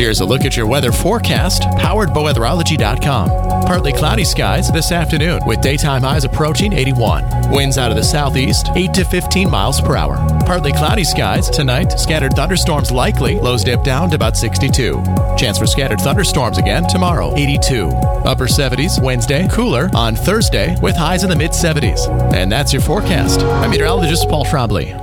Here's a look at your weather forecast, powered by weatherology.com. Partly cloudy skies this afternoon with daytime highs approaching 81. Winds out of the southeast, 8 to 15 miles per hour. Partly cloudy skies tonight, scattered thunderstorms likely, lows dip down to about 62. Chance for scattered thunderstorms again tomorrow, 82. Upper 70s Wednesday, cooler on Thursday with highs in the mid 70s. And that's your forecast. I'm meteorologist Paul Trombley.